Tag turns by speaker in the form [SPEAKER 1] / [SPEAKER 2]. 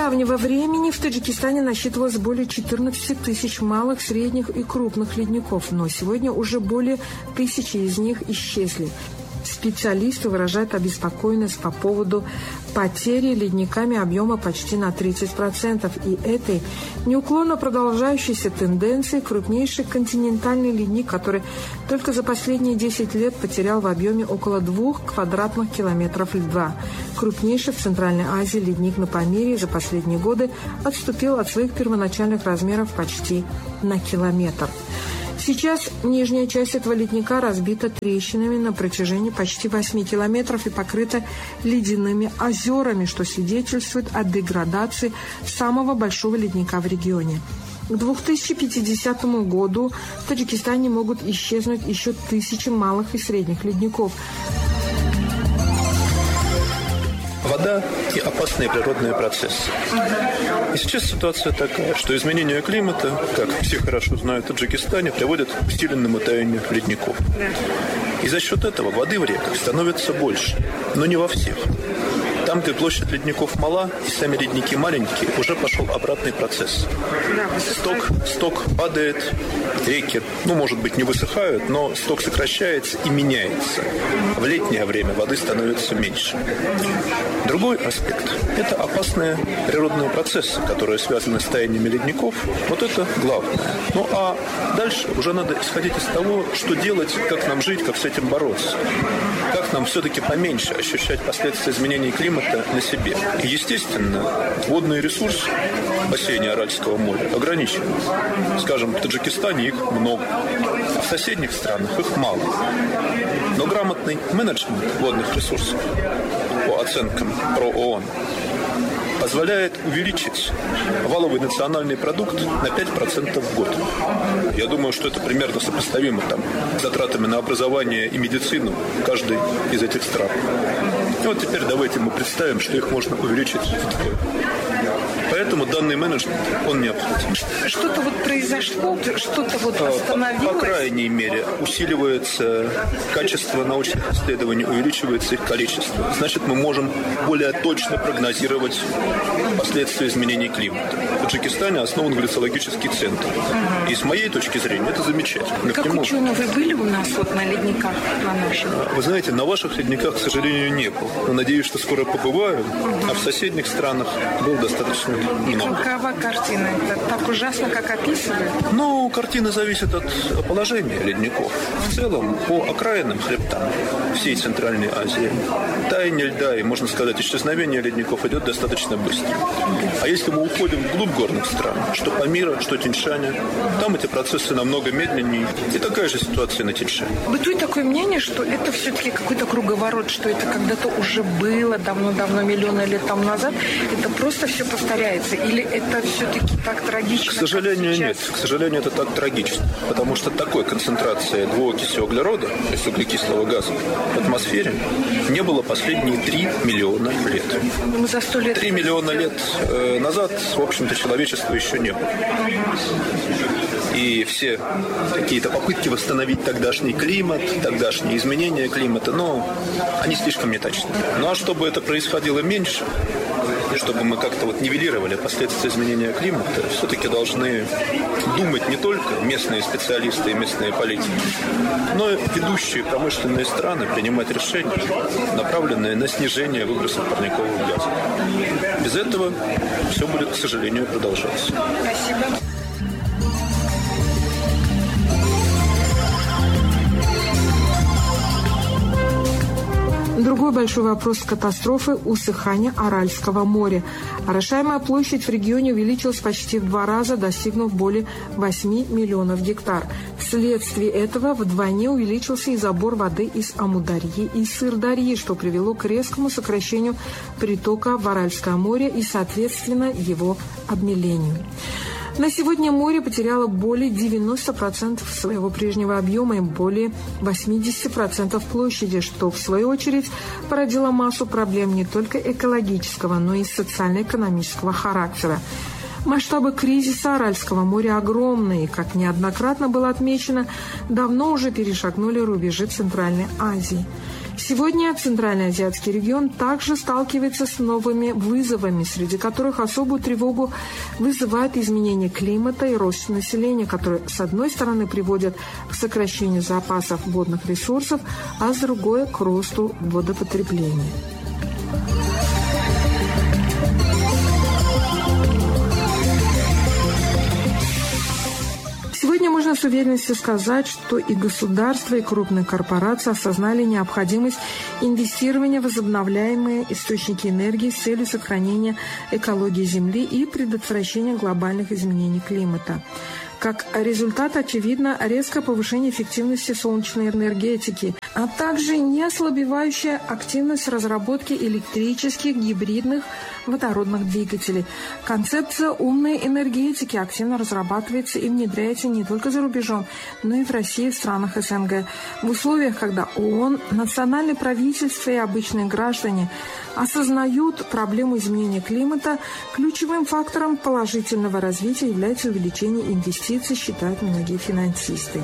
[SPEAKER 1] недавнего времени в Таджикистане насчитывалось более 14 тысяч малых, средних и крупных ледников, но сегодня уже более 1000 из них исчезли. Специалисты выражают обеспокоенность по поводу потери ледниками объема почти на 30%. И этой неуклонно продолжающейся тенденции крупнейший континентальный ледник, который только за последние 10 лет потерял в объеме около 2 квадратных километров льда. Крупнейший в Центральной Азии ледник на Памире за последние годы отступил от своих первоначальных размеров почти на километр. Сейчас нижняя часть этого ледника разбита трещинами на протяжении почти 8 километров и покрыта ледяными озерами, что свидетельствует о деградации самого большого ледника в регионе. К 2050 году в Таджикистане могут исчезнуть еще 1000 малых и средних ледников.
[SPEAKER 2] Вода и опасные природные процессы. И сейчас ситуация такая, что изменение климата, как все хорошо знают в Таджикистане, приводит к усиленному таянию ледников. И за счет этого воды в реках становится больше, но не во всех. Там, где площадь ледников мала и сами ледники маленькие, уже пошел обратный процесс. Сток падает, реки, может быть, не высыхают, но сток сокращается и меняется. В летнее время воды становится меньше. Другой аспект – это опасные природные процессы, которые связаны с таяниями ледников. Вот это главное. Ну а дальше уже надо исходить из того, что делать, как нам жить, как с этим бороться. Как нам все-таки поменьше ощущать последствия изменений климата на себе. И, естественно, водный ресурс в бассейне Аральского моря ограничен. Скажем, в Таджикистане их много, а в соседних странах их мало. Но грамотный менеджмент водных ресурсов, по оценкам ПРО-ООН, позволяет увеличить валовый национальный продукт на 5% в год. Я думаю, что это примерно сопоставимо с затратами на образование и медицину каждой из этих стран. И вот теперь давайте мы представим, что их можно увеличить вдвое. Поэтому данный менеджмент, он необходим.
[SPEAKER 1] Что-то произошло, что-то остановилось?
[SPEAKER 2] По крайней мере, усиливается качество научных исследований, увеличивается их количество. Значит, мы можем более точно прогнозировать последствия изменений климата. В Таджикистане основан гляциологический центр. И с моей точки зрения это замечательно.
[SPEAKER 1] Как ученые вы были у нас на ледниках на наших?
[SPEAKER 2] Вы знаете, на ваших ледниках, к сожалению, не был. Но надеюсь, что скоро побываю. А в соседних странах был достаточно много.
[SPEAKER 1] Какова картина? Это так ужасно, как описывают?
[SPEAKER 2] Картина зависит от положения ледников. В целом, по окраинным хребтам всей Центральной Азии таяние льда и, можно сказать, исчезновение ледников идет достаточно быстро. А если мы уходим вглубь горных стран, что Памира, что Тянь-Шаня, там эти процессы намного медленнее. И такая же ситуация на Тянь-Шане.
[SPEAKER 1] Бытует такое мнение, что это все-таки какой-то круговорот, что это когда-то уже было давно-давно, миллионы лет тому назад. Это просто все повторяется. Или это все-таки так трагично?
[SPEAKER 2] К сожалению, нет. К сожалению, это так трагично. Потому что такой концентрации двуокиси углерода, то есть углекислого газа, в атмосфере не было последние 3 миллиона лет.
[SPEAKER 1] Мы за 100 лет...
[SPEAKER 2] 3 миллиона лет назад, в общем-то, человечества еще не было. И все какие-то попытки восстановить тогдашний климат, тогдашние изменения климата, они слишком неточны. Ну а чтобы это происходило меньше, чтобы мы как-то нивелировали последствия изменения климата, все-таки должны думать не только местные специалисты и местные политики, но и ведущие промышленные страны принимать решения, направленные на снижение выбросов парниковых газов. Без этого все будет, к сожалению, продолжаться.
[SPEAKER 1] Спасибо. Другой большой вопрос катастрофы – усыхания Аральского моря. Орошаемая площадь в регионе увеличилась почти в 2 раза, достигнув более 8 миллионов гектар. Вследствие этого вдвойне увеличился и забор воды из Амударьи и Сырдарьи, что привело к резкому сокращению притока в Аральское море и, соответственно, его обмелению. На сегодня море потеряло более 90% своего прежнего объема и более 80% площади, что, в свою очередь, породило массу проблем не только экологического, но и социально-экономического характера. Масштабы кризиса Аральского моря огромные, и, как неоднократно было отмечено, давно уже перешагнули рубежи Центральной Азии. Сегодня Центральный азиатский регион также сталкивается с новыми вызовами, среди которых особую тревогу вызывает изменение климата и рост населения, которые, с одной стороны, приводят к сокращению запасов водных ресурсов, а с другой – к росту водопотребления. Сегодня можно с уверенностью сказать, что и государства, и крупные корпорации осознали необходимость инвестирования в возобновляемые источники энергии с целью сохранения экологии Земли и предотвращения глобальных изменений климата. Как результат, очевидно, резкое повышение эффективности солнечной энергетики, а также неослабевающая активность разработки электрических гибридных водородных двигателей. Концепция умной энергетики активно разрабатывается и внедряется не только за рубежом, но и в России и в странах СНГ. В условиях, когда ООН, национальные правительства и обычные граждане осознают проблему изменения климата, ключевым фактором положительного развития является увеличение инвестиций, считают многие финансисты.